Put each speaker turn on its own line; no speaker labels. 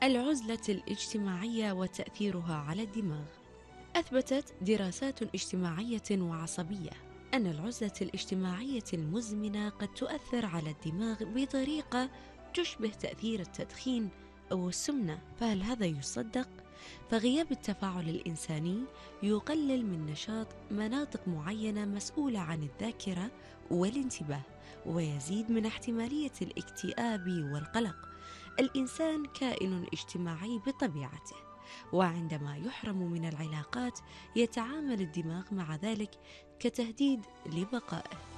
العزلة الاجتماعية وتأثيرها على الدماغ. أثبتت دراسات اجتماعية وعصبية أن العزلة الاجتماعية المزمنة قد تؤثر على الدماغ بطريقة تشبه تأثير التدخين أو السمنة. فهل هذا يصدق؟ فغياب التفاعل الإنساني يقلل من نشاط مناطق معينة مسؤولة عن الذاكرة والانتباه، ويزيد من احتمالية الاكتئاب والقلق. الإنسان كائن اجتماعي بطبيعته، وعندما يحرم من العلاقات يتعامل الدماغ مع ذلك كتهديد لبقائه.